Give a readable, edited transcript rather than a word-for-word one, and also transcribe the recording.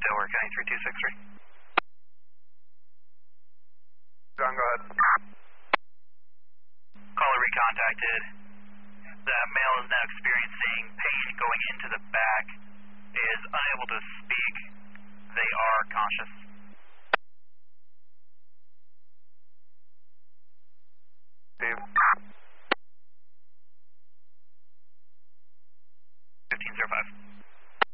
Delaware County 3263. John, go ahead. Caller recontacted. The male is now experiencing pain going into the back, is unable to speak. They are conscious.